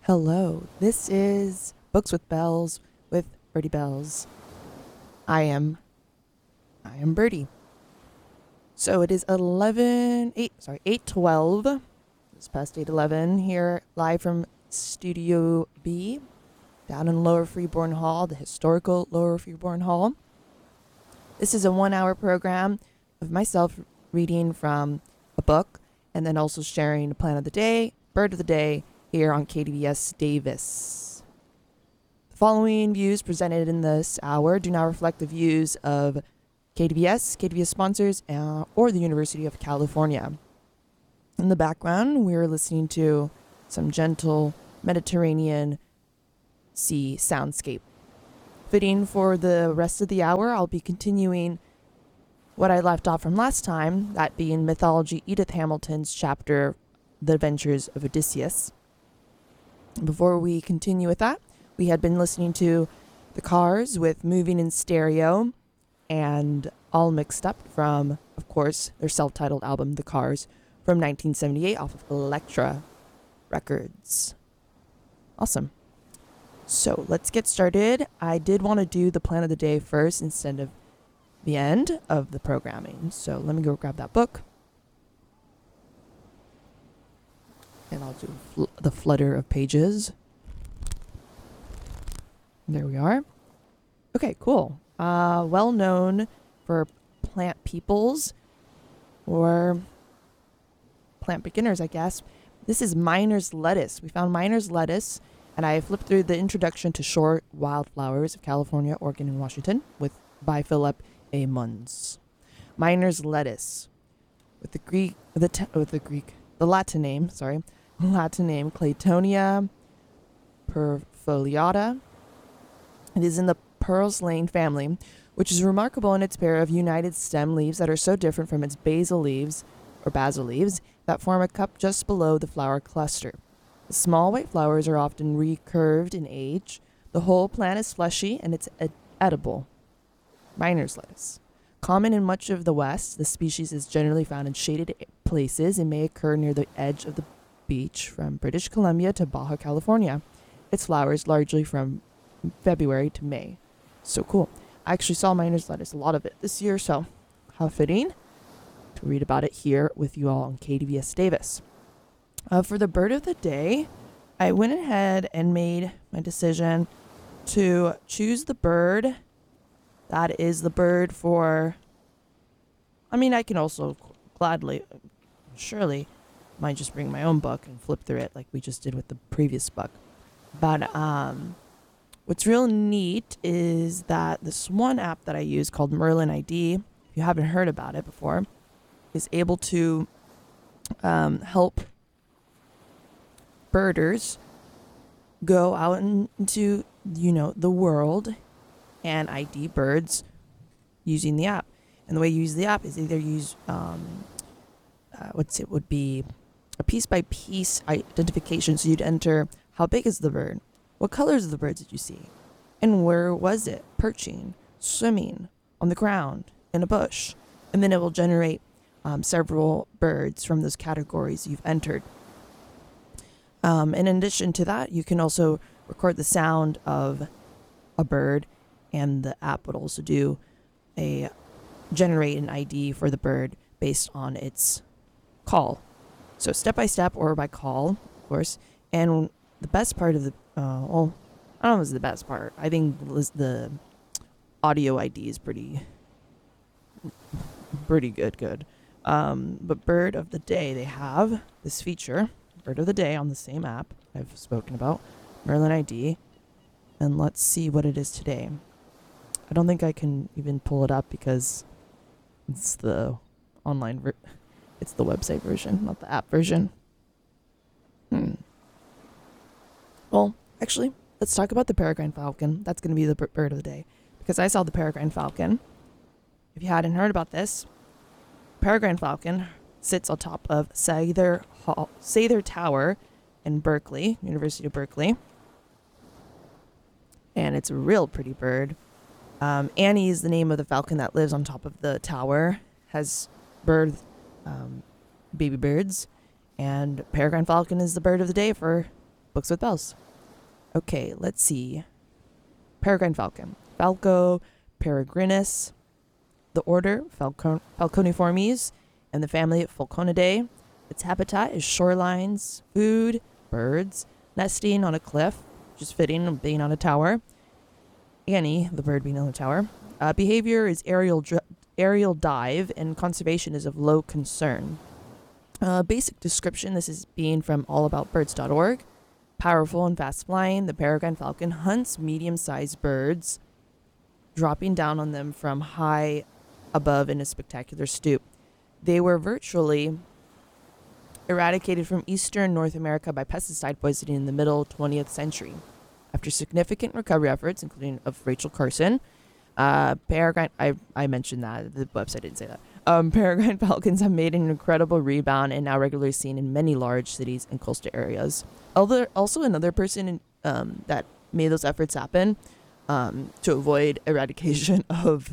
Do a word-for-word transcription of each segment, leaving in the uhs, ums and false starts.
Hello, this is Books with Bells with Birdie Bells. I am I am Birdie. So it is eleven eight sorry, eight twelve. It's past eight eleven here live from Studio B down in Lower Freeborn Hall, the historical Lower Freeborn Hall. This is a one hour program of myself reading from a book and then also sharing the plant of the day, bird of the day, here on K D V S Davis. The following views presented in this hour do not reflect the views of K D V S, K D V S sponsors, uh, or the University of California. In the background, we're listening to some gentle Mediterranean sea soundscape. Fitting for the rest of the hour, I'll be continuing what I left off from last time, that being Mythology Edith Hamilton's chapter, The Adventures of Odysseus. Before we continue with that, we had been listening to The Cars with Moving in Stereo and All Mixed Up from, of course, their self-titled album, The Cars, from nineteen seventy-eight off of Elektra Records. Awesome. So let's get started. I did want to do the plan of the day first instead of the end of the programming. So let me go grab that book. And I'll do fl- the flutter of pages. There we are. Okay, cool. Uh, well known for plant peoples or plant beginners, I guess. This is Miner's Lettuce. We found Miner's Lettuce, and I flipped through the introduction to Short Wildflowers of California, Oregon, and Washington with by Philip A. Munns. Miner's Lettuce, with the Greek, the te- with the Greek, the Latin name, sorry. Latin name Claytonia perfoliata. It is in the purslane family, which is remarkable in its pair of united stem leaves that are so different from its basal leaves, or basil leaves, that form a cup just below the flower cluster. The small white flowers are often recurved in age. The whole plant is fleshy and it's ed- edible. Miner's lettuce. Common in much of the West, the species is generally found in shaded places and may occur near the edge of the beach from British Columbia to Baja California. Its flowers largely from February to May. So cool. I actually saw Miner's lettuce, a lot of it this year, so how fitting to read about it here with you all on K D V S Davis. Uh, for the bird of the day, I went ahead and made my decision to choose the bird that is the bird for, I mean, I can also gladly, surely, might just bring my own book and flip through it like we just did with the previous book. But um, what's real neat is that this one app that I use called Merlin I D, if you haven't heard about it before, is able to um, help birders go out into, you know, the world and I D birds using the app. And the way you use the app is either use, um, uh, what's it would be, a piece-by-piece identification. So you'd enter, how big is the bird? What colors of the bird did you see? And where was it? Perching, swimming, on the ground, in a bush. And then it will generate um, several birds from those categories you've entered. Um, in addition to that, you can also record the sound of a bird, and the app would also do a generate an I D for the bird based on its call. So step by step or by call, of course. And the best part of the, uh, well, I don't know if it's the best part. I think the audio I D is pretty, pretty good, good. Um, but bird of the day, they have this feature, bird of the day on the same app I've spoken about, Merlin I D. And let's see what it is today. I don't think I can even pull it up because it's the online ver- it's the website version, not the app version. Hmm. Well, actually, let's talk about the peregrine falcon. That's going to be the b- bird of the day because I saw the peregrine falcon. If you hadn't heard about this, peregrine falcon sits on top of Sather Hall, Sather Tower in Berkeley, University of Berkeley. And it's a real pretty bird. Um, Annie is the name of the falcon that lives on top of the tower, has birthed um, baby birds, and peregrine falcon is the bird of the day for Books with Bells. Okay, let's see. Peregrine falcon. Falco peregrinus. The order, Falcon- Falconiformes, and the family Falconidae. Its habitat is shorelines, food, birds, nesting on a cliff, just fitting being on a tower. Annie, the bird being on the tower. Uh, behavior is aerial dr- aerial dive, and conservation is of low concern. Uh, basic description, this is being from all about birds dot org. Powerful and fast flying, the peregrine falcon hunts medium-sized birds, dropping down on them from high above in a spectacular stoop. They were virtually eradicated from eastern North America by pesticide poisoning in the middle twentieth century. After significant recovery efforts, including of Rachel Carson, uh, peregrine, I, I mentioned that, the website didn't say that. Um, peregrine falcons have made an incredible rebound and now regularly seen in many large cities and coastal areas. Although, also another person in, um, that made those efforts happen um, to avoid eradication of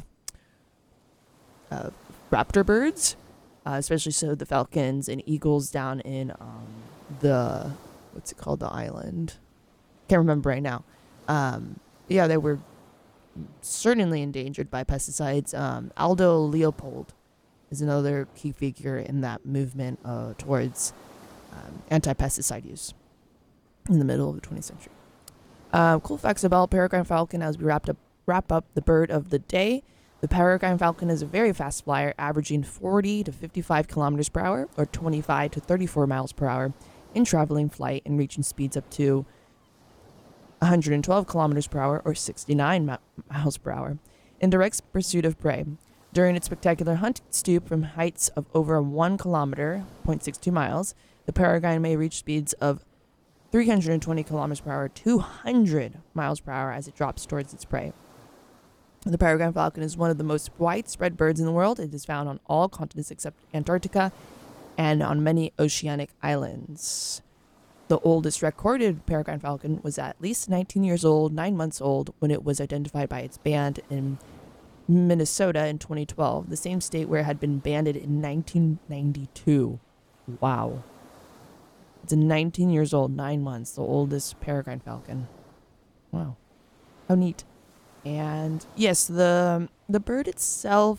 uh, raptor birds, uh, especially so the falcons and eagles down in um, the, what's it called, the island? Can't remember right now. Um, yeah, they were certainly endangered by pesticides. Um, Aldo Leopold is another key figure in that movement uh, towards um, anti-pesticide use in the middle of the twentieth century. Uh, cool facts about peregrine falcon as we wrapped up, wrap up the bird of the day. The peregrine falcon is a very fast flyer, averaging forty to fifty-five kilometers per hour or twenty-five to thirty-four miles per hour in traveling flight, and reaching speeds up to one hundred twelve kilometers per hour or sixty-nine mi- miles per hour in direct pursuit of prey. During its spectacular hunting stoop from heights of over one kilometer, zero point six two miles, the peregrine may reach speeds of three hundred twenty kilometers per hour, two hundred miles per hour as it drops towards its prey. The peregrine falcon is one of the most widespread birds in the world. It is found on all continents except Antarctica and on many oceanic islands. The oldest recorded peregrine falcon was at least nineteen years old, nine months old, when it was identified by its band in Minnesota in twenty twelve, the same state where it had been banded in nineteen ninety-two. Wow. It's a nineteen years old, nine months, the oldest peregrine falcon. Wow. How neat. And yes, the the bird itself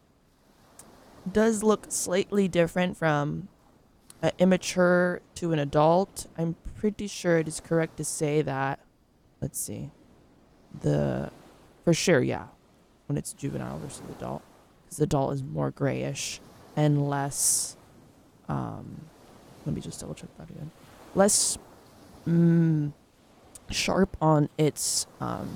does look slightly different from an immature to an adult. I'm pretty sure it is correct to say that. Let's see. The, for sure, yeah. When it's juvenile versus adult. Because the adult is more grayish and less, um, let me just double check that again. Less mm, sharp on its, um,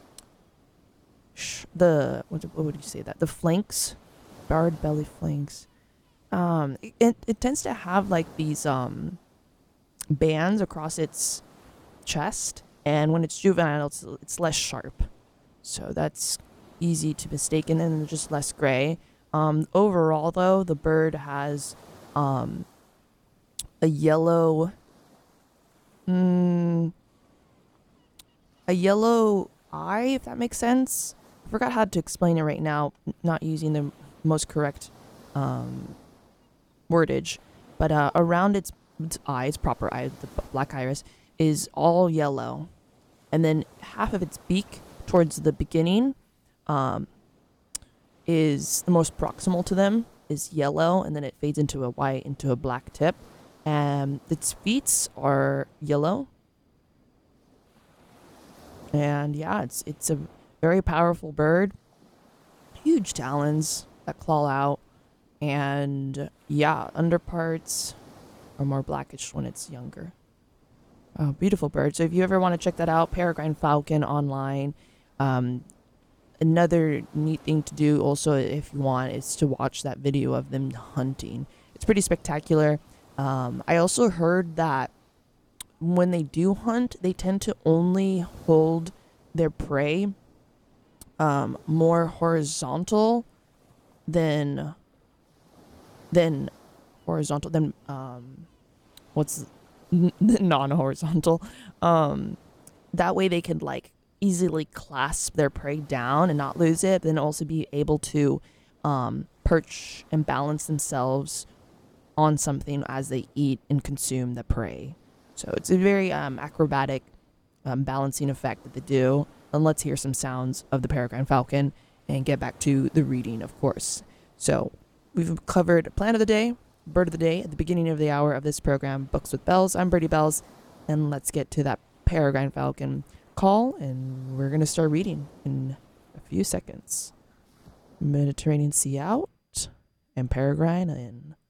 sh- the, what, what would you say that? The flanks, barred belly flanks. Um, it, it tends to have like these, um, bands across its chest. And when it's juvenile, it's, it's less sharp. So that's easy to mistake, and then just less gray. Um, overall, though, the bird has um, a yellow, mm, a yellow eye, if that makes sense. I forgot how to explain it right now, not using the most correct um, wordage, but uh, around its, its eyes, proper eye, the black iris, is all yellow, and then half of its beak towards the beginning Um, is the most proximal to them, is yellow, and then it fades into a white, into a black tip. And its feet are yellow. And yeah, it's it's a very powerful bird. Huge talons that claw out. And yeah, underparts are more blackish when it's younger. Oh, beautiful bird. So if you ever want to check that out, peregrine falcon online. Um, Another neat thing to do also, if you want, is to watch that video of them hunting. It's pretty spectacular. Um, I also heard that when they do hunt, they tend to only hold their prey um, more horizontal than than horizontal than um, what's n- non-horizontal. Um, that way they can like easily clasp their prey down and not lose it, but then also be able to um, perch and balance themselves on something as they eat and consume the prey. So it's a very um, acrobatic um, balancing effect that they do. And let's hear some sounds of the peregrine falcon and get back to the reading, of course. So we've covered plant of the day, bird of the day at the beginning of the hour of this program, Books with Bells. I'm Birdie Bells, and let's get to that peregrine falcon call, and we're going to start reading in a few seconds. Mediterranean Sea out and peregrine in.